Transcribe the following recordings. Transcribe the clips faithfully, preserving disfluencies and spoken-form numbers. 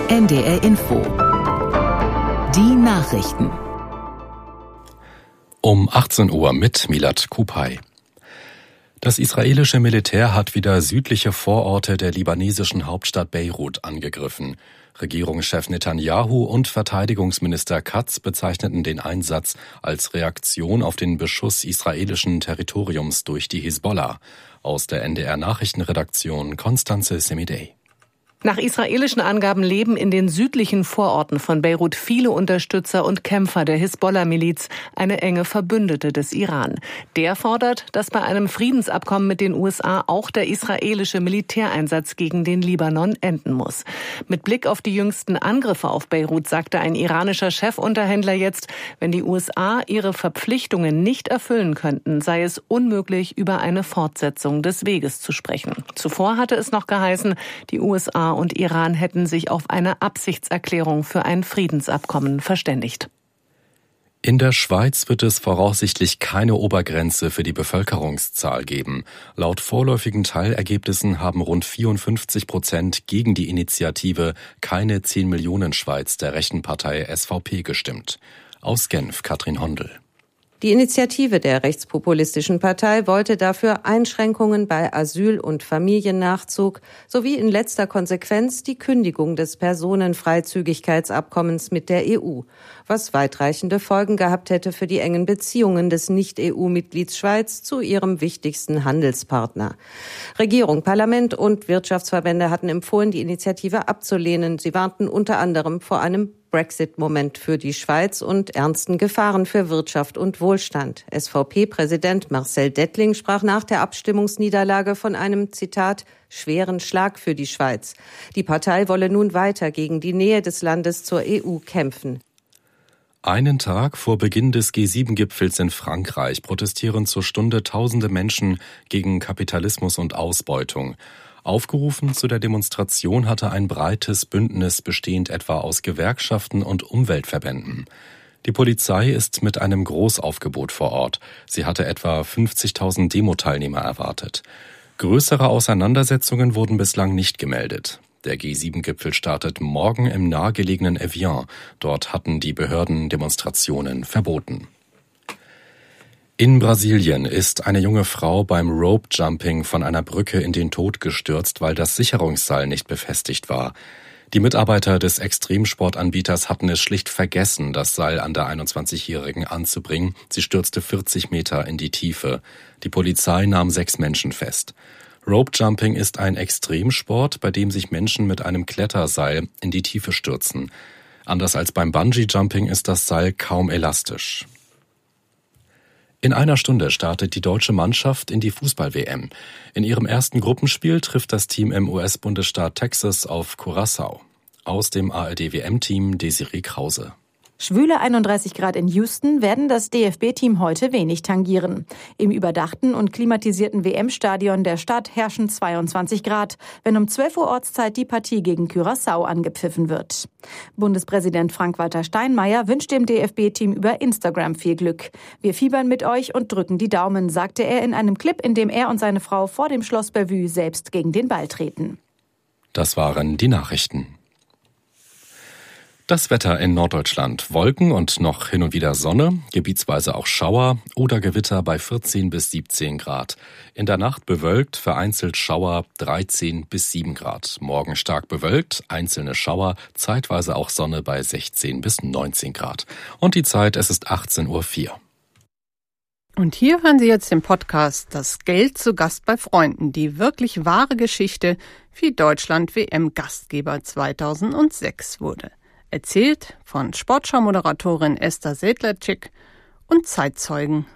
N D R Info. Die Nachrichten. Um achtzehn Uhr mit Milad Kupay. Das israelische Militär hat wieder südliche Vororte der libanesischen Hauptstadt Beirut angegriffen. Regierungschef Netanyahu und Verteidigungsminister Katz bezeichneten den Einsatz als Reaktion auf den Beschuss israelischen Territoriums durch die Hisbollah. Aus der N D R-Nachrichtenredaktion Konstanze Semidey. Nach israelischen Angaben leben in den südlichen Vororten von Beirut viele Unterstützer und Kämpfer der Hisbollah-Miliz, eine enge Verbündete des Iran. Der fordert, dass bei einem Friedensabkommen mit den U S A auch der israelische Militäreinsatz gegen den Libanon enden muss. Mit Blick auf die jüngsten Angriffe auf Beirut sagte ein iranischer Chefunterhändler jetzt, wenn die U S A ihre Verpflichtungen nicht erfüllen könnten, sei es unmöglich, über eine Fortsetzung des Weges zu sprechen. Zuvor hatte es noch geheißen, die U S A und Iran hätten sich auf eine Absichtserklärung für ein Friedensabkommen verständigt. In der Schweiz wird es voraussichtlich keine Obergrenze für die Bevölkerungszahl geben. Laut vorläufigen Teilergebnissen haben rund vierundfünfzig Prozent gegen die Initiative Keine zehn Millionen Schweiz der rechten Partei S V P gestimmt. Aus Genf, Katrin Hondel. Die Initiative der rechtspopulistischen Partei wollte dafür Einschränkungen bei Asyl- und Familiennachzug sowie in letzter Konsequenz die Kündigung des Personenfreizügigkeitsabkommens mit der E U, was weitreichende Folgen gehabt hätte für die engen Beziehungen des Nicht-E U-Mitglieds Schweiz zu ihrem wichtigsten Handelspartner. Regierung, Parlament und Wirtschaftsverbände hatten empfohlen, die Initiative abzulehnen. Sie warnten unter anderem vor einem Brexit-Moment für die Schweiz und ernsten Gefahren für Wirtschaft und Wohlstand. S V P-Präsident Marcel Dettling sprach nach der Abstimmungsniederlage von einem, Zitat, schweren Schlag für die Schweiz. Die Partei wolle nun weiter gegen die Nähe des Landes zur E U kämpfen. Einen Tag vor Beginn des G sieben Gipfels in Frankreich protestieren zur Stunde tausende Menschen gegen Kapitalismus und Ausbeutung. Aufgerufen zu der Demonstration hatte ein breites Bündnis bestehend etwa aus Gewerkschaften und Umweltverbänden. Die Polizei ist mit einem Großaufgebot vor Ort. Sie hatte etwa fünfzigtausend Demo-Teilnehmer erwartet. Größere Auseinandersetzungen wurden bislang nicht gemeldet. Der G sieben Gipfel startet morgen im nahegelegenen Evian. Dort hatten die Behörden Demonstrationen verboten. In Brasilien ist eine junge Frau beim Rope-Jumping von einer Brücke in den Tod gestürzt, weil das Sicherungsseil nicht befestigt war. Die Mitarbeiter des Extremsportanbieters hatten es schlicht vergessen, das Seil an der einundzwanzigjährigen anzubringen. Sie stürzte vierzig Meter in die Tiefe. Die Polizei nahm sechs Menschen fest. Rope-Jumping ist ein Extremsport, bei dem sich Menschen mit einem Kletterseil in die Tiefe stürzen. Anders als beim Bungee-Jumping ist das Seil kaum elastisch. In einer Stunde startet die deutsche Mannschaft in die Fußball-W M. In ihrem ersten Gruppenspiel trifft das Team im U S-Bundesstaat Texas auf Curaçao. Aus dem A R D-W M-Team Desiree Krause. Schwüle einunddreißig Grad in Houston werden das D F B-Team heute wenig tangieren. Im überdachten und klimatisierten W M-Stadion der Stadt herrschen zweiundzwanzig Grad, wenn um zwölf Uhr Ortszeit die Partie gegen Curaçao angepfiffen wird. Bundespräsident Frank-Walter Steinmeier wünscht dem D F B-Team über Instagram viel Glück. Wir fiebern mit euch und drücken die Daumen, sagte er in einem Clip, in dem er und seine Frau vor dem Schloss Bellevue selbst gegen den Ball treten. Das waren die Nachrichten. Das Wetter in Norddeutschland. Wolken und noch hin und wieder Sonne, gebietsweise auch Schauer oder Gewitter bei vierzehn bis siebzehn Grad. In der Nacht bewölkt, vereinzelt Schauer dreizehn bis sieben Grad. Morgen stark bewölkt, einzelne Schauer, zeitweise auch Sonne bei sechzehn bis neunzehn Grad. Und die Zeit, es ist achtzehn Uhr vier. Und hier hören Sie jetzt den Podcast Das Geld zu Gast bei Freunden, die wirklich wahre Geschichte, wie Deutschland W M-Gastgeber zweitausendsechs wurde. Erzählt von Sportschau-Moderatorin Esther Sedlacek und Zeitzeugen.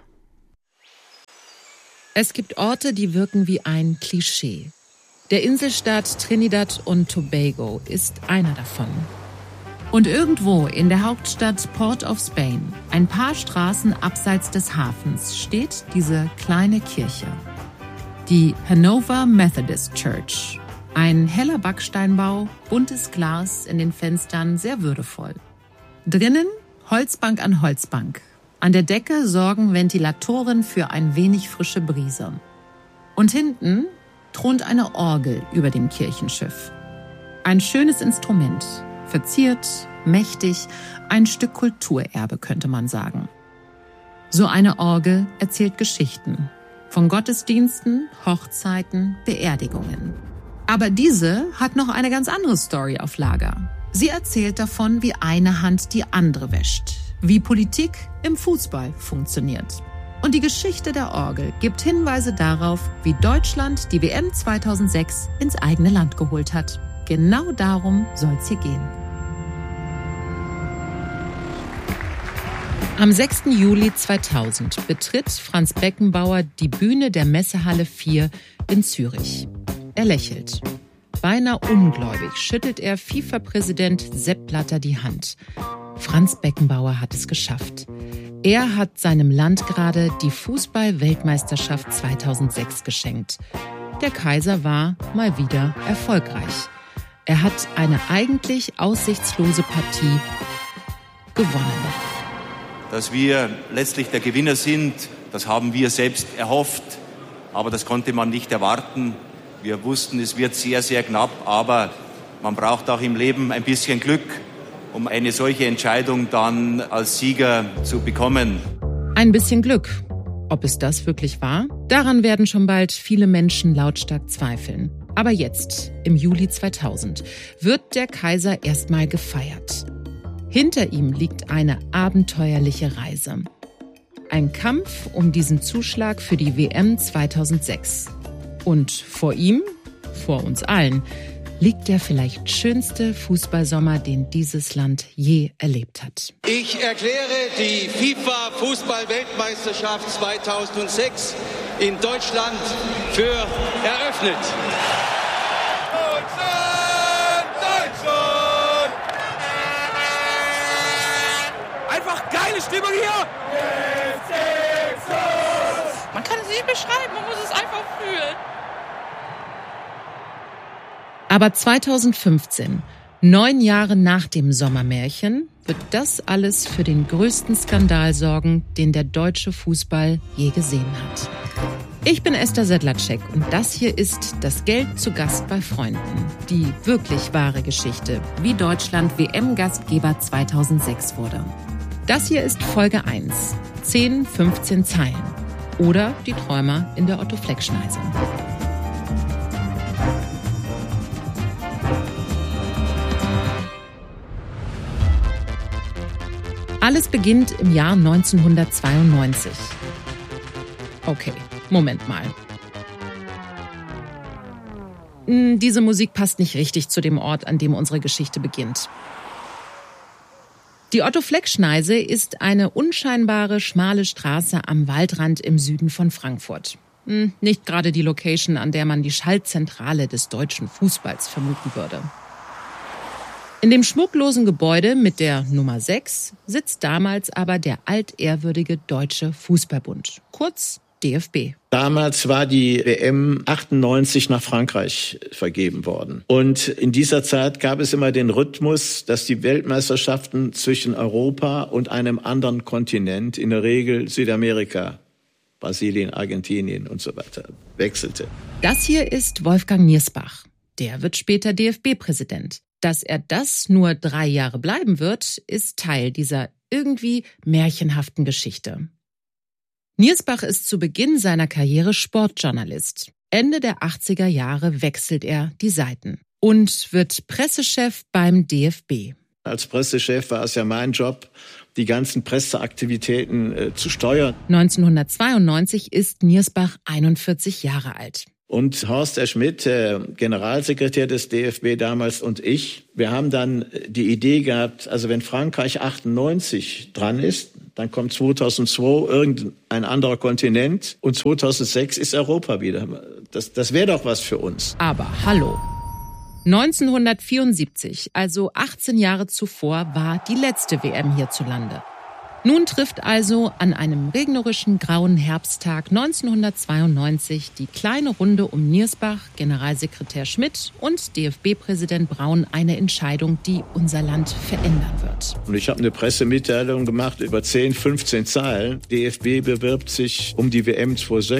Es gibt Orte, die wirken wie ein Klischee. Der Inselstaat Trinidad und Tobago ist einer davon. Und irgendwo in der Hauptstadt Port of Spain, ein paar Straßen abseits des Hafens, steht diese kleine Kirche. Die Hanover Methodist Church. Ein heller Backsteinbau, buntes Glas in den Fenstern, sehr würdevoll. Drinnen Holzbank an Holzbank. An der Decke sorgen Ventilatoren für ein wenig frische Brise. Und hinten thront eine Orgel über dem Kirchenschiff. Ein schönes Instrument, Verziert, mächtig, ein Stück Kulturerbe, könnte man sagen. So eine Orgel erzählt Geschichten. Von Gottesdiensten, Hochzeiten, Beerdigungen. Aber diese hat noch eine ganz andere Story auf Lager. Sie erzählt davon, wie eine Hand die andere wäscht. Wie Politik im Fußball funktioniert. Und die Geschichte der Orgel gibt Hinweise darauf, wie Deutschland die W M zweitausendsechs ins eigene Land geholt hat. Genau darum soll es hier gehen. Am sechsten Juli zweitausend betritt Franz Beckenbauer die Bühne der Messehalle vier in Zürich. Er lächelt. Beinahe ungläubig schüttelt er FIFA-Präsident Sepp Blatter die Hand. Franz Beckenbauer hat es geschafft. Er hat seinem Land gerade die Fußball-Weltmeisterschaft zweitausendsechs geschenkt. Der Kaiser war mal wieder erfolgreich. Er hat eine eigentlich aussichtslose Partie gewonnen. Dass wir letztlich der Gewinner sind, das haben wir selbst erhofft. Aber das konnte man nicht erwarten. Wir wussten, es wird sehr, sehr knapp. Aber man braucht auch im Leben ein bisschen Glück, um eine solche Entscheidung dann als Sieger zu bekommen. Ein bisschen Glück. Ob es das wirklich war? Daran werden schon bald viele Menschen lautstark zweifeln. Aber jetzt, im Juli zweitausend, wird der Kaiser erstmal gefeiert. Hinter ihm liegt eine abenteuerliche Reise. Ein Kampf um diesen Zuschlag für die W M zweitausendsechs. Und vor ihm, vor uns allen, liegt der vielleicht schönste Fußballsommer, den dieses Land je erlebt hat. Ich erkläre die FIFA-Fußball-Weltmeisterschaft zweitausendsechs in Deutschland für eröffnet. Einfach geile Stimmung hier! Man kann es nicht beschreiben, man muss es einfach fühlen. Aber zweitausendfünfzehn, neun Jahre nach dem Sommermärchen, wird das alles für den größten Skandal sorgen, den der deutsche Fußball je gesehen hat. Ich bin Esther Sedlacek und das hier ist Das Geld zu Gast bei Freunden. Die wirklich wahre Geschichte, wie Deutschland W M-Gastgeber zweitausendsechs wurde. Das hier ist Folge eins, zehn, fünfzehn Zeilen. Oder die Träumer in der Otto-Fleck-Schneise. Alles beginnt im Jahr neunzehnhundertzweiundneunzig. Okay, Moment mal. Diese Musik passt nicht richtig zu dem Ort, an dem unsere Geschichte beginnt. Die Otto-Fleck-Schneise ist eine unscheinbare, schmale Straße am Waldrand im Süden von Frankfurt. Hm, nicht gerade die Location, an der man die Schaltzentrale des deutschen Fußballs vermuten würde. In dem schmucklosen Gebäude mit der Nummer sechs sitzt damals aber der altehrwürdige Deutsche Fußballbund, kurz D F B. Damals war die W M achtundneunzig nach Frankreich vergeben worden. Und in dieser Zeit gab es immer den Rhythmus, dass die Weltmeisterschaften zwischen Europa und einem anderen Kontinent, in der Regel Südamerika, Brasilien, Argentinien und so weiter, wechselte. Das hier ist Wolfgang Niersbach. Der wird später D F B-Präsident. Dass er das nur drei Jahre bleiben wird, ist Teil dieser irgendwie märchenhaften Geschichte. Niersbach ist zu Beginn seiner Karriere Sportjournalist. Ende der achtziger Jahre wechselt er die Seiten und wird Pressechef beim D F B. Als Pressechef war es ja mein Job, die ganzen Presseaktivitäten äh, zu steuern. neunzehnhundertzweiundneunzig ist Niersbach einundvierzig Jahre alt. Und Horst R. Schmidt, äh, Generalsekretär des D F B damals, und ich, wir haben dann die Idee gehabt, also wenn Frankreich achtundneunzig dran ist, dann kommt zweitausendzwei irgendein anderer Kontinent und zweitausendsechs ist Europa wieder. Das, das wäre doch was für uns. Aber hallo. neunzehnhundertvierundsiebzig, also achtzehn Jahre zuvor, war die letzte W M hierzulande. Nun trifft also an einem regnerischen grauen Herbsttag neunzehnhundertzweiundneunzig die kleine Runde um Niersbach, Generalsekretär Schmidt und D F B-Präsident Braun eine Entscheidung, die unser Land verändern wird. Und ich habe eine Pressemitteilung gemacht über zehn, fünfzehn Zeilen. D F B bewirbt sich um die W M zweitausendsechs.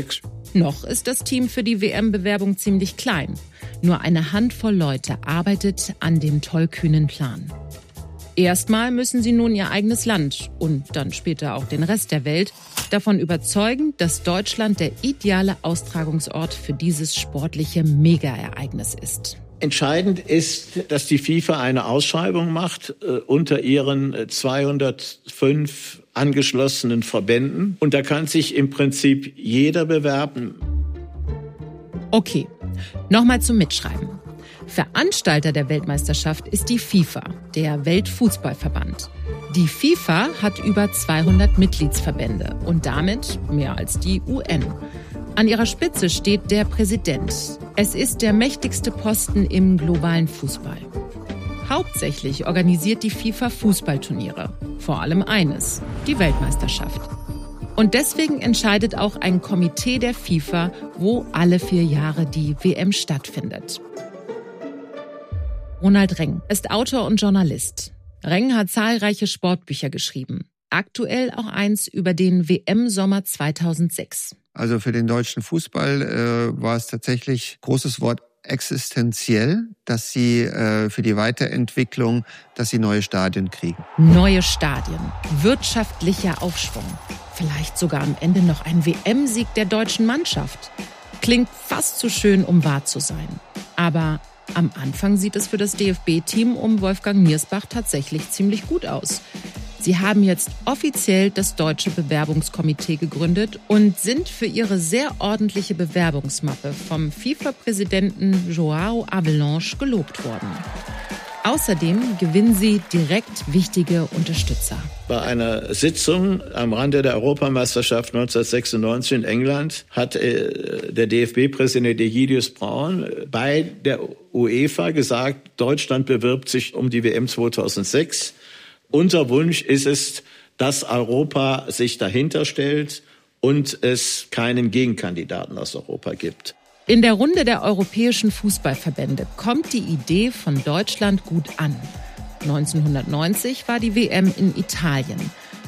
Noch ist das Team für die W M-Bewerbung ziemlich klein. Nur eine Handvoll Leute arbeitet an dem tollkühnen Plan. Erstmal müssen sie nun ihr eigenes Land und dann später auch den Rest der Welt davon überzeugen, dass Deutschland der ideale Austragungsort für dieses sportliche Mega-Ereignis ist. Entscheidend ist, dass die FIFA eine Ausschreibung macht äh, unter ihren zweihundertfünf angeschlossenen Verbänden. Und da kann sich im Prinzip jeder bewerben. Okay, nochmal zum Mitschreiben. Veranstalter der Weltmeisterschaft ist die FIFA, der Weltfußballverband. Die FIFA hat über zweihundert Mitgliedsverbände und damit mehr als die U N. An ihrer Spitze steht der Präsident. Es ist der mächtigste Posten im globalen Fußball. Hauptsächlich organisiert die FIFA Fußballturniere. Vor allem eines, die Weltmeisterschaft. Und deswegen entscheidet auch ein Komitee der FIFA, wo alle vier Jahre die W M stattfindet. Ronald Reng ist Autor und Journalist. Reng hat zahlreiche Sportbücher geschrieben. Aktuell auch eins über den W M-Sommer zweitausendsechs. Also für den deutschen Fußball äh, war es tatsächlich großes Wort existenziell, dass sie äh, für die Weiterentwicklung, dass sie neue Stadien kriegen. Neue Stadien, wirtschaftlicher Aufschwung, vielleicht sogar am Ende noch ein W M-Sieg der deutschen Mannschaft. Klingt fast zu schön, um wahr zu sein. Aber am Anfang sieht es für das D F B-Team um Wolfgang Niersbach tatsächlich ziemlich gut aus. Sie haben jetzt offiziell das Deutsche Bewerbungskomitee gegründet und sind für ihre sehr ordentliche Bewerbungsmappe vom FIFA-Präsidenten Joao Havelange gelobt worden. Außerdem gewinnen sie direkt wichtige Unterstützer. Bei einer Sitzung am Rande der Europameisterschaft neunzehnhundertsechsundneunzig in England hat äh, der D F B-Präsident Egidius Braun bei der UEFA gesagt, Deutschland bewirbt sich um die W M zweitausendsechs. Unser Wunsch ist es, dass Europa sich dahinter stellt und es keinen Gegenkandidaten aus Europa gibt. In der Runde der europäischen Fußballverbände kommt die Idee von Deutschland gut an. neunzehnhundertneunzig war die W M in Italien.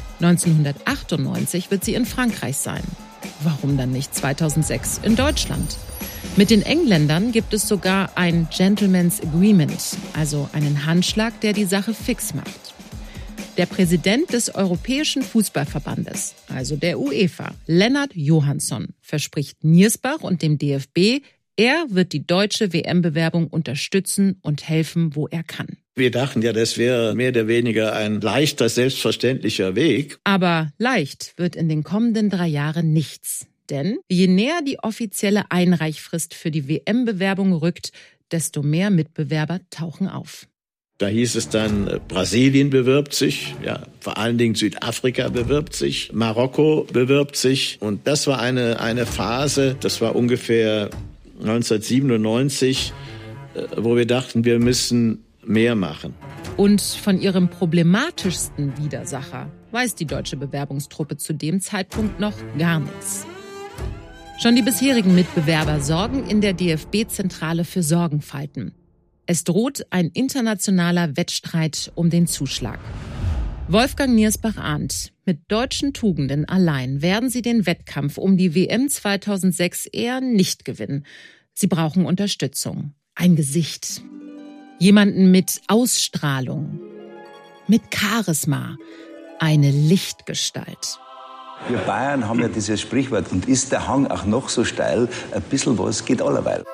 neunzehnhundertachtundneunzig wird sie in Frankreich sein. Warum dann nicht zweitausendsechs in Deutschland? Mit den Engländern gibt es sogar ein Gentleman's Agreement, also einen Handschlag, der die Sache fix macht. Der Präsident des Europäischen Fußballverbandes, also der UEFA, Lennart Johansson, verspricht Niersbach und dem D F B, er wird die deutsche W M-Bewerbung unterstützen und helfen, wo er kann. Wir dachten ja, das wäre mehr oder weniger ein leichter, selbstverständlicher Weg. Aber leicht wird in den kommenden drei Jahren nichts. Denn je näher die offizielle Einreichfrist für die W M-Bewerbung rückt, desto mehr Mitbewerber tauchen auf. Da hieß es dann, Brasilien bewirbt sich, ja, vor allen Dingen Südafrika bewirbt sich, Marokko bewirbt sich. Und das war eine, eine Phase, das war ungefähr neunzehnhundertsiebenundneunzig, wo wir dachten, wir müssen mehr machen. Und von ihrem problematischsten Widersacher weiß die deutsche Bewerbungstruppe zu dem Zeitpunkt noch gar nichts. Schon die bisherigen Mitbewerber sorgen in der D F B-Zentrale für Sorgenfalten. Es droht ein internationaler Wettstreit um den Zuschlag. Wolfgang Niersbach ahnt, mit deutschen Tugenden allein werden sie den Wettkampf um die W M zweitausendsechs eher nicht gewinnen. Sie brauchen Unterstützung, ein Gesicht, jemanden mit Ausstrahlung, mit Charisma, eine Lichtgestalt. Wir Bayern haben ja dieses Sprichwort, und ist der Hang auch noch so steil, ein bisschen was geht allerweil.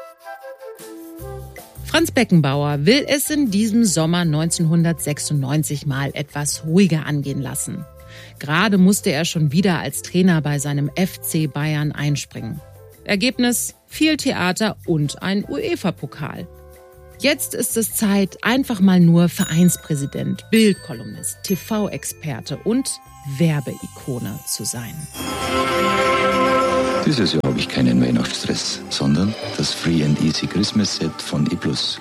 Franz Beckenbauer will es in diesem Sommer neunzehnhundertsechsundneunzig mal etwas ruhiger angehen lassen. Gerade musste er schon wieder als Trainer bei seinem F C Bayern einspringen. Ergebnis: viel Theater und ein UEFA-Pokal. Jetzt ist es Zeit, einfach mal nur Vereinspräsident, Bildkolumnist, T V-Experte und Werbeikone zu sein. Dieses Jahr habe ich keinen Weihnachtsstress, sondern das Free and Easy Christmas Set von E plus.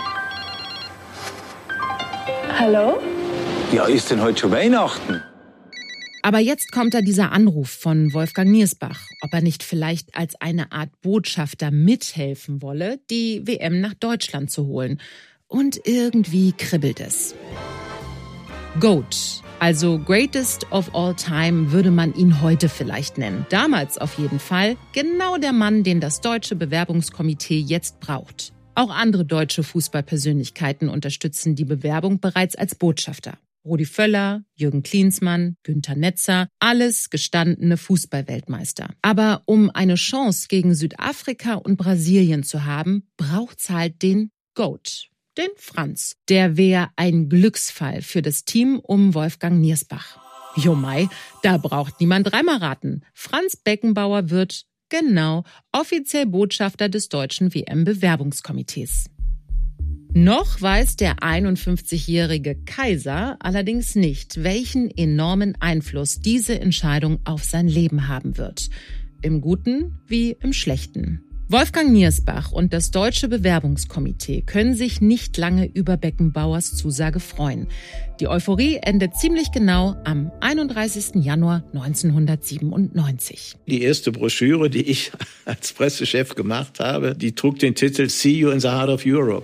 Hallo? Ja, ist denn heute schon Weihnachten? Aber jetzt kommt da dieser Anruf von Wolfgang Niersbach, ob er nicht vielleicht als eine Art Botschafter mithelfen wolle, die W M nach Deutschland zu holen. Und irgendwie kribbelt es. GOAT, also Greatest of All Time, würde man ihn heute vielleicht nennen. Damals auf jeden Fall genau der Mann, den das deutsche Bewerbungskomitee jetzt braucht. Auch andere deutsche Fußballpersönlichkeiten unterstützen die Bewerbung bereits als Botschafter. Rudi Völler, Jürgen Klinsmann, Günther Netzer, alles gestandene Fußballweltmeister. Aber um eine Chance gegen Südafrika und Brasilien zu haben, braucht's halt den GOAT, den Franz. Der wäre ein Glücksfall für das Team um Wolfgang Niersbach. Jo Mai, da braucht niemand dreimal raten. Franz Beckenbauer wird, genau, offiziell Botschafter des deutschen W M-Bewerbungskomitees. Noch weiß der einundfünfzigjährige Kaiser allerdings nicht, welchen enormen Einfluss diese Entscheidung auf sein Leben haben wird. Im Guten wie im Schlechten. Wolfgang Niersbach und das deutsche Bewerbungskomitee können sich nicht lange über Beckenbauers Zusage freuen. Die Euphorie endet ziemlich genau am einunddreißigsten Januar neunzehnhundertsiebenundneunzig. Die erste Broschüre, die ich als Pressechef gemacht habe, die trug den Titel See You in the Heart of Europe.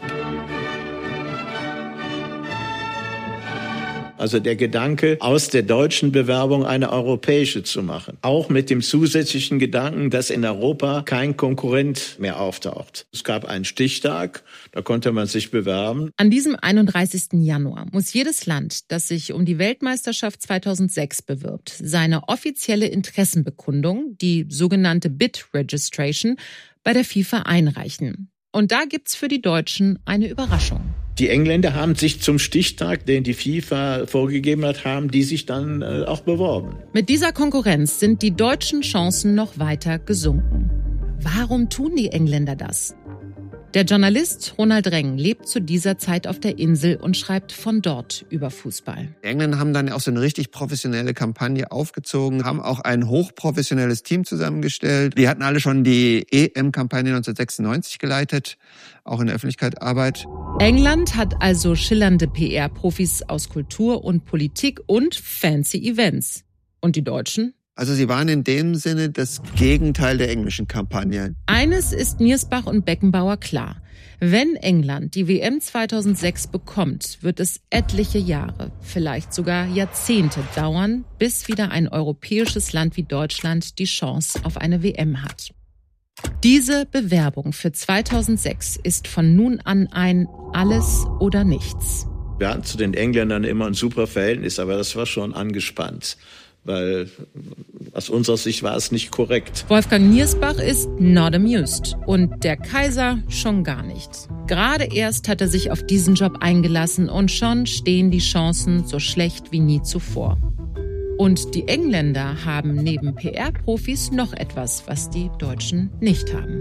Also der Gedanke, aus der deutschen Bewerbung eine europäische zu machen. Auch mit dem zusätzlichen Gedanken, dass in Europa kein Konkurrent mehr auftaucht. Es gab einen Stichtag, da konnte man sich bewerben. An diesem einunddreißigsten Januar muss jedes Land, das sich um die Weltmeisterschaft zweitausendsechs bewirbt, seine offizielle Interessenbekundung, die sogenannte Bid Registration, bei der FIFA einreichen. Und da gibt's für die Deutschen eine Überraschung. Die Engländer haben sich zum Stichtag, den die FIFA vorgegeben hat, haben die sich dann äh, auch beworben. Mit dieser Konkurrenz sind die deutschen Chancen noch weiter gesunken. Warum tun die Engländer das? Der Journalist Ronald Reng lebt zu dieser Zeit auf der Insel und schreibt von dort über Fußball. Die Engländer haben dann auch so eine richtig professionelle Kampagne aufgezogen, haben auch ein hochprofessionelles Team zusammengestellt. Die hatten alle schon die E M-Kampagne neunzehnhundertsechsundneunzig geleitet, auch in der Öffentlichkeit Arbeit. England hat also schillernde P R-Profis aus Kultur und Politik und fancy Events. Und die Deutschen? Also sie waren in dem Sinne das Gegenteil der englischen Kampagne. Eines ist Niersbach und Beckenbauer klar. Wenn England die W M zweitausendsechs bekommt, wird es etliche Jahre, vielleicht sogar Jahrzehnte dauern, bis wieder ein europäisches Land wie Deutschland die Chance auf eine W M hat. Diese Bewerbung für zweitausendsechs ist von nun an ein Alles oder Nichts. Wir hatten zu den Engländern immer ein super Verhältnis, aber das war schon angespannt. Weil aus unserer Sicht war es nicht korrekt. Wolfgang Niersbach ist not amused und der Kaiser schon gar nicht. Gerade erst hat er sich auf diesen Job eingelassen und schon stehen die Chancen so schlecht wie nie zuvor. Und die Engländer haben neben P R-Profis noch etwas, was die Deutschen nicht haben.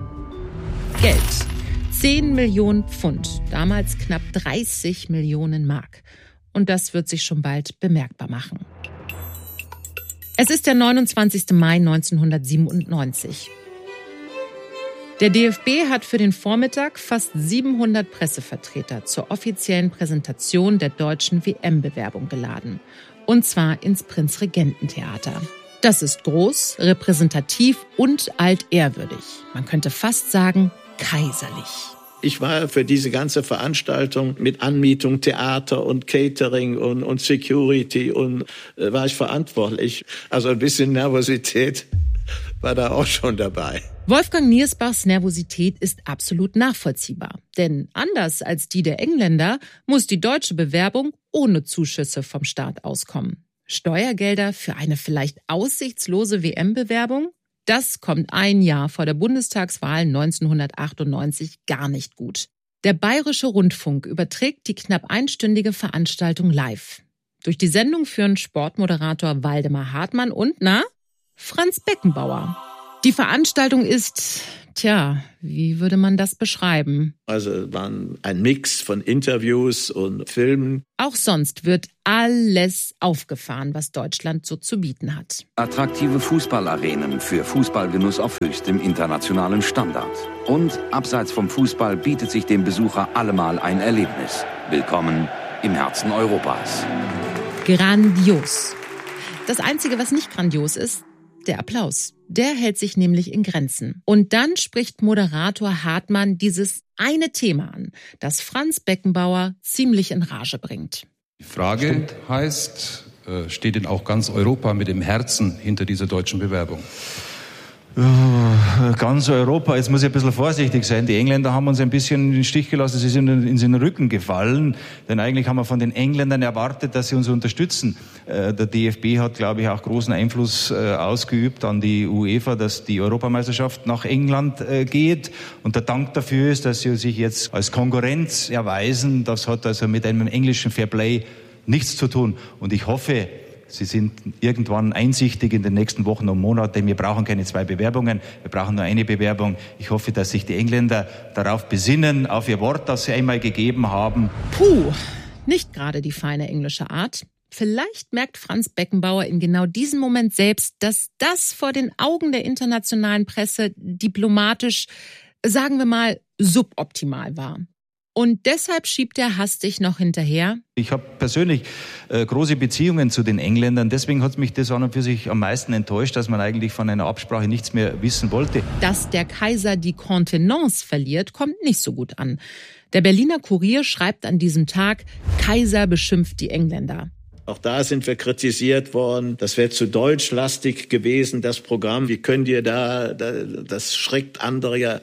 Geld. zehn Millionen Pfund, damals knapp dreißig Millionen Mark. Und das wird sich schon bald bemerkbar machen. Es ist der neunundzwanzigsten Mai neunzehnhundertsiebenundneunzig. Der D F B hat für den Vormittag fast siebenhundert Pressevertreter zur offiziellen Präsentation der deutschen W M-Bewerbung geladen. Und zwar ins Prinzregententheater. Das ist groß, repräsentativ und altehrwürdig. Man könnte fast sagen, kaiserlich. Ich war für diese ganze Veranstaltung mit Anmietung, Theater und Catering und, und Security und äh, war ich verantwortlich. Also ein bisschen Nervosität war da auch schon dabei. Wolfgang Niersbachs Nervosität ist absolut nachvollziehbar. Denn anders als die der Engländer muss die deutsche Bewerbung ohne Zuschüsse vom Staat auskommen. Steuergelder für eine vielleicht aussichtslose W M-Bewerbung? Das kommt ein Jahr vor der Bundestagswahl neunzehnhundertachtundneunzig gar nicht gut. Der Bayerische Rundfunk überträgt die knapp einstündige Veranstaltung live. Durch die Sendung führen Sportmoderator Waldemar Hartmann und, na, Franz Beckenbauer. Die Veranstaltung ist, tja, wie würde man das beschreiben? Also war ein Mix von Interviews und Filmen. Auch sonst wird alles aufgefahren, was Deutschland so zu bieten hat. Attraktive Fußballarenen für Fußballgenuss auf höchstem internationalen Standard. Und abseits vom Fußball bietet sich dem Besucher allemal ein Erlebnis. Willkommen im Herzen Europas. Grandios. Das Einzige, was nicht grandios ist, der Applaus. Der hält sich nämlich in Grenzen. Und dann spricht Moderator Hartmann dieses eine Thema an, das Franz Beckenbauer ziemlich in Rage bringt. Die Frage Stimmt. heißt, steht denn auch ganz Europa mit dem Herzen hinter dieser deutschen Bewerbung? Ganz Europa, jetzt muss ich ein bisschen vorsichtig sein. Die Engländer haben uns ein bisschen in den Stich gelassen, sie sind in den Rücken gefallen. Denn eigentlich haben wir von den Engländern erwartet, dass sie uns unterstützen. Der D F B hat, glaube ich, auch großen Einfluss ausgeübt an die UEFA, dass die Europameisterschaft nach England geht. Und der Dank dafür ist, dass sie sich jetzt als Konkurrenz erweisen. Das hat also mit einem englischen Fairplay nichts zu tun. Und ich hoffe, Sie sind irgendwann einsichtig in den nächsten Wochen und Monaten. Wir brauchen keine zwei Bewerbungen, wir brauchen nur eine Bewerbung. Ich hoffe, dass sich die Engländer darauf besinnen, auf ihr Wort, das sie einmal gegeben haben. Puh, nicht gerade die feine englische Art. Vielleicht merkt Franz Beckenbauer in genau diesem Moment selbst, dass das vor den Augen der internationalen Presse diplomatisch, sagen wir mal, suboptimal war. Und deshalb schiebt er hastig noch hinterher. Ich habe persönlich äh, große Beziehungen zu den Engländern. Deswegen hat mich das an und für sich am meisten enttäuscht, dass man eigentlich von einer Absprache nichts mehr wissen wollte. Dass der Kaiser die Kontenance verliert, kommt nicht so gut an. Der Berliner Kurier schreibt an diesem Tag, Kaiser beschimpft die Engländer. Auch da sind wir kritisiert worden. Das wäre zu deutschlastig gewesen, das Programm. Wie könnt ihr da, das schreckt andere ja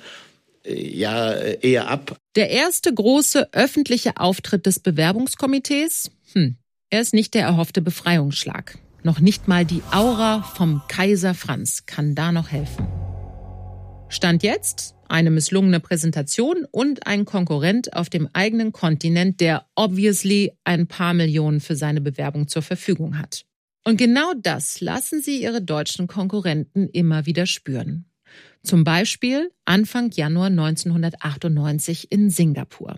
ja eher ab. Der erste große öffentliche Auftritt des Bewerbungskomitees? Hm, er ist nicht der erhoffte Befreiungsschlag. Noch nicht mal die Aura vom Kaiser Franz kann da noch helfen. Stand jetzt eine misslungene Präsentation und ein Konkurrent auf dem eigenen Kontinent, der obviously ein paar Millionen für seine Bewerbung zur Verfügung hat. Und genau das lassen sie ihre deutschen Konkurrenten immer wieder spüren. Zum Beispiel Anfang Januar neunzehnhundertachtundneunzig in Singapur.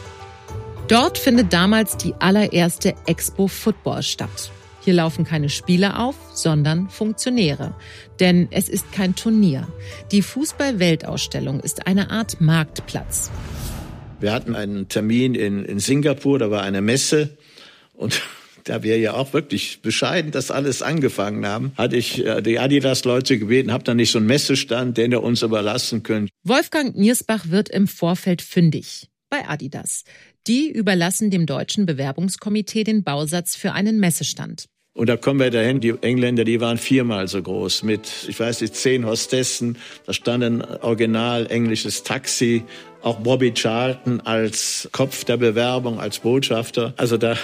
Dort findet damals die allererste Expo Football statt. Hier laufen keine Spieler auf, sondern Funktionäre. Denn es ist kein Turnier. Die Fußball-Weltausstellung ist eine Art Marktplatz. Wir hatten einen Termin in, in Singapur, da war eine Messe und da wir ja auch wirklich bescheiden das alles angefangen haben, hatte ich äh, die Adidas-Leute gebeten, habt ihr nicht so einen Messestand, den ihr uns überlassen könnt. Wolfgang Niersbach wird im Vorfeld fündig bei Adidas. Die überlassen dem deutschen Bewerbungskomitee den Bausatz für einen Messestand. Und da kommen wir dahin, die Engländer, die waren viermal so groß mit, ich weiß nicht, zehn Hostessen. Da stand ein original englisches Taxi, auch Bobby Charlton als Kopf der Bewerbung, als Botschafter. Also da...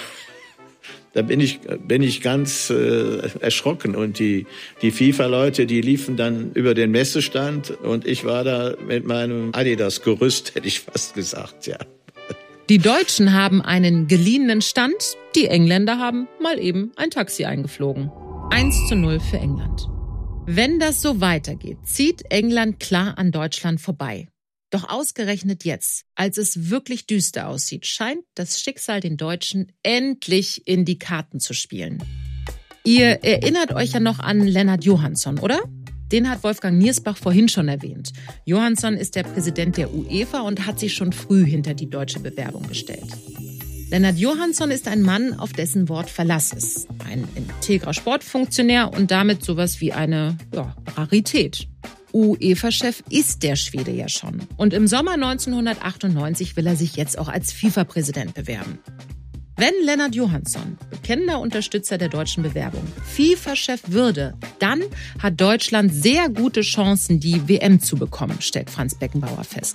Da bin ich, bin ich ganz äh, erschrocken. Und die, die FIFA-Leute, die liefen dann über den Messestand und ich war da mit meinem Adidas-Gerüst, hätte ich fast gesagt, ja. Die Deutschen haben einen geliehenen Stand, die Engländer haben mal eben ein Taxi eingeflogen. eins zu null für England. Wenn das so weitergeht, zieht England klar an Deutschland vorbei. Doch ausgerechnet jetzt, als es wirklich düster aussieht, scheint das Schicksal den Deutschen endlich in die Karten zu spielen. Ihr erinnert euch ja noch an Lennart Johansson, oder? Den hat Wolfgang Niersbach vorhin schon erwähnt. Johansson ist der Präsident der UEFA und hat sich schon früh hinter die deutsche Bewerbung gestellt. Lennart Johansson ist ein Mann, auf dessen Wort Verlass ist. Ein integrer Sportfunktionär und damit sowas wie eine ja, Rarität. UEFA-Chef ist der Schwede ja schon. Und im Sommer neunzehnhundertachtundneunzig will er sich jetzt auch als FIFA-Präsident bewerben. Wenn Lennart Johansson, bekennender Unterstützer der deutschen Bewerbung, FIFA-Chef würde, dann hat Deutschland sehr gute Chancen, die W M zu bekommen, stellt Franz Beckenbauer fest.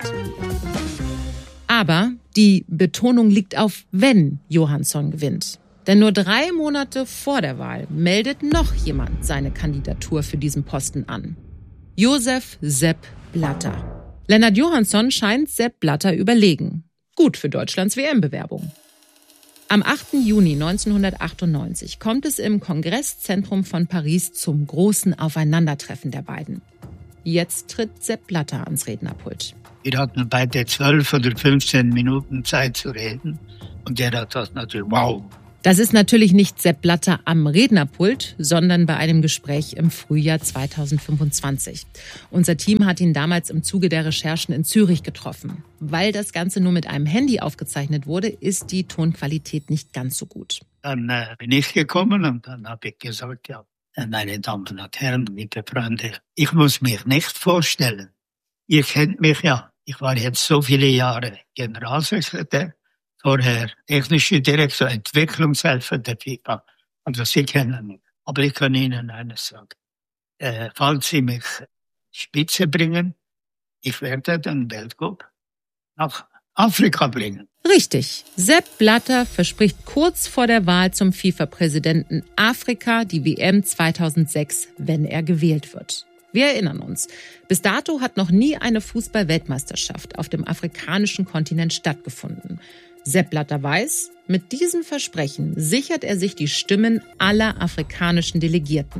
Aber die Betonung liegt auf wenn Johansson gewinnt. Denn nur drei Monate vor der Wahl meldet noch jemand seine Kandidatur für diesen Posten an. Josef Sepp Blatter. Lennart Johansson scheint Sepp Blatter überlegen. Gut für Deutschlands W M-Bewerbung. Am achten Juni neunzehnhundertachtundneunzig kommt es im Kongresszentrum von Paris zum großen Aufeinandertreffen der beiden. Jetzt tritt Sepp Blatter ans Rednerpult. Wir hatten beide zwölf oder fünfzehn Minuten Zeit zu reden. Und der hat das natürlich, wow. Das ist natürlich nicht Sepp Blatter am Rednerpult, sondern bei einem Gespräch im Frühjahr zweitausendfünfundzwanzig. Unser Team hat ihn damals im Zuge der Recherchen in Zürich getroffen. Weil das Ganze nur mit einem Handy aufgezeichnet wurde, ist die Tonqualität nicht ganz so gut. Dann äh, bin ich gekommen und dann habe ich gesagt, ja, meine Damen und Herren, liebe Freunde, ich muss mich nicht vorstellen. Ihr kennt mich ja. Ich war jetzt so viele Jahre Generalsekretär vorher technischer Direktor Entwicklungshelfer der FIFA. Also Sie kennen mich. Aber ich kann Ihnen eines sagen. Äh, falls Sie mich Spitze bringen, ich werde den Weltcup nach Afrika bringen. Richtig. Sepp Blatter verspricht kurz vor der Wahl zum FIFA-Präsidenten Afrika die W M zweitausendsechs, wenn er gewählt wird. Wir erinnern uns, bis dato hat noch nie eine Fußball-Weltmeisterschaft auf dem afrikanischen Kontinent stattgefunden. Sepp Blatter weiß, mit diesem Versprechen sichert er sich die Stimmen aller afrikanischen Delegierten.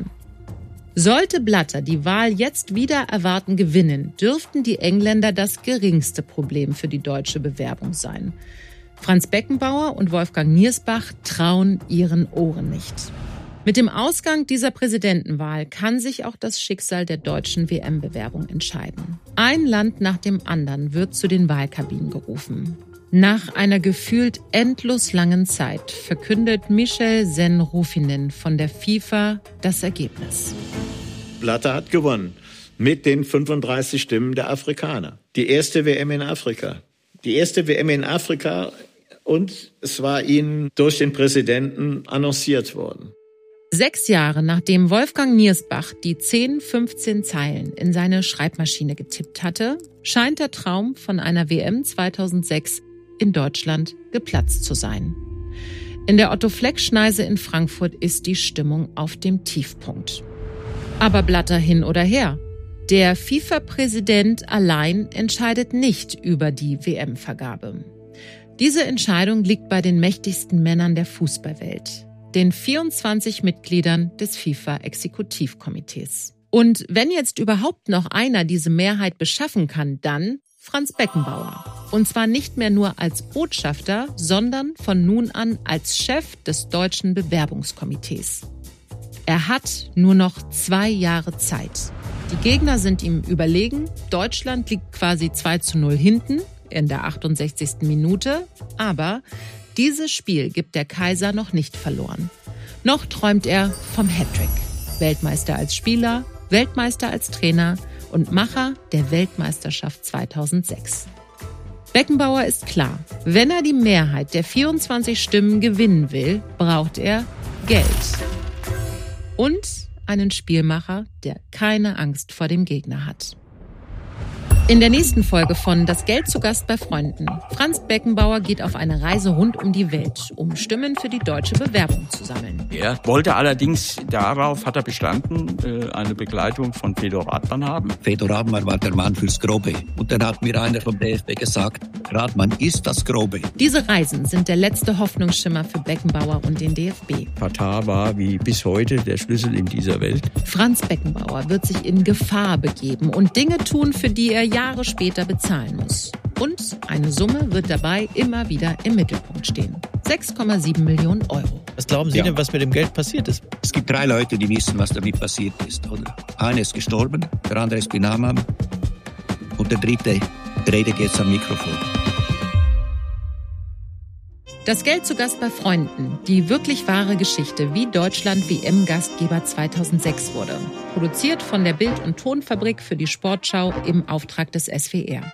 Sollte Blatter die Wahl jetzt wieder erwarten gewinnen, dürften die Engländer das geringste Problem für die deutsche Bewerbung sein. Franz Beckenbauer und Wolfgang Niersbach trauen ihren Ohren nicht. Mit dem Ausgang dieser Präsidentenwahl kann sich auch das Schicksal der deutschen W M-Bewerbung entscheiden. Ein Land nach dem anderen wird zu den Wahlkabinen gerufen. Nach einer gefühlt endlos langen Zeit verkündet Michel Sen-Rufinen von der FIFA das Ergebnis. Blatter hat gewonnen mit den fünfunddreißig Stimmen der Afrikaner. Die erste W M in Afrika. Die erste W M in Afrika, und es war ihnen durch den Präsidenten annonciert worden. Sechs Jahre nachdem Wolfgang Niersbach die zehn, fünfzehn Zeilen in seine Schreibmaschine getippt hatte, scheint der Traum von einer W M zweitausendsechs in Deutschland geplatzt zu sein. In der Otto-Fleck-Schneise in Frankfurt ist die Stimmung auf dem Tiefpunkt. Aber Blatter hin oder her. Der FIFA-Präsident allein entscheidet nicht über die W M-Vergabe. Diese Entscheidung liegt bei den mächtigsten Männern der Fußballwelt, den vierundzwanzig Mitgliedern des FIFA-Exekutivkomitees. Und wenn jetzt überhaupt noch einer diese Mehrheit beschaffen kann, dann Franz Beckenbauer. Und zwar nicht mehr nur als Botschafter, sondern von nun an als Chef des deutschen Bewerbungskomitees. Er hat nur noch zwei Jahre Zeit. Die Gegner sind ihm überlegen. Deutschland liegt quasi zwei zu null hinten in der achtundsechzigsten Minute. Aber dieses Spiel gibt der Kaiser noch nicht verloren. Noch träumt er vom Hattrick. Weltmeister als Spieler, Weltmeister als Trainer und Macher der Weltmeisterschaft zweitausendsechs. Beckenbauer ist klar, wenn er die Mehrheit der vierundzwanzig Stimmen gewinnen will, braucht er Geld. Und einen Spielmacher, der keine Angst vor dem Gegner hat. In der nächsten Folge von Das Geld zu Gast bei Freunden. Franz Beckenbauer geht auf eine Reise rund um die Welt, um Stimmen für die deutsche Bewerbung zu sammeln. Er wollte allerdings, darauf hat er bestanden, eine Begleitung von Fedor Radmann haben. Fedor Radmann war der Mann fürs Grobe. Und dann hat mir einer vom D F B gesagt, Radmann ist das Grobe. Diese Reisen sind der letzte Hoffnungsschimmer für Beckenbauer und den D F B. Katar war wie bis heute der Schlüssel in dieser Welt. Franz Beckenbauer wird sich in Gefahr begeben und Dinge tun, für die er Jahre später bezahlen muss. Und eine Summe wird dabei immer wieder im Mittelpunkt stehen. sechs Komma sieben Millionen Euro. Was glauben Sie ja. denn, was mit dem Geld passiert ist? Es gibt drei Leute, die wissen, was damit passiert ist. Oder? Einer ist gestorben, der andere ist Binamam und der dritte redet jetzt am Mikrofon. Das Geld zu Gast bei Freunden. Die wirklich wahre Geschichte, wie Deutschland W M-Gastgeber zweitausendsechs wurde. Produziert von der Bild- und Tonfabrik für die Sportschau im Auftrag des S W R.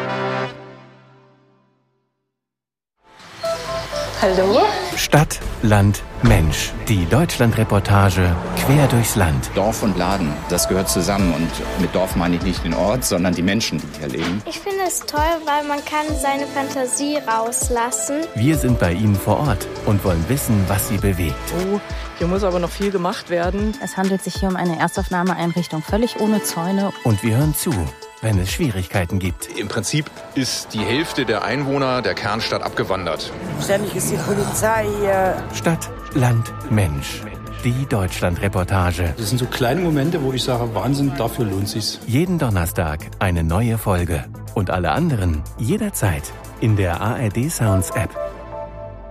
Hallo? Stadt, Land, Mensch. Die Deutschland-Reportage quer durchs Land. Dorf und Laden, das gehört zusammen. Und mit Dorf meine ich nicht den Ort, sondern die Menschen, die hier leben. Ich finde es toll, weil man kann seine Fantasie rauslassen. Wir sind bei Ihnen vor Ort und wollen wissen, was Sie bewegt. Oh, hier muss aber noch viel gemacht werden. Es handelt sich hier um eine Erstaufnahmeeinrichtung, völlig ohne Zäune. Und wir hören zu, wenn es Schwierigkeiten gibt. Im Prinzip ist die Hälfte der Einwohner der Kernstadt abgewandert. Ständig ist die Polizei hier. Stadt, Land, Mensch. Die Deutschland-Reportage. Das sind so kleine Momente, wo ich sage, Wahnsinn, dafür lohnt sich's. Jeden Donnerstag eine neue Folge. Und alle anderen jederzeit in der A R D Sounds App.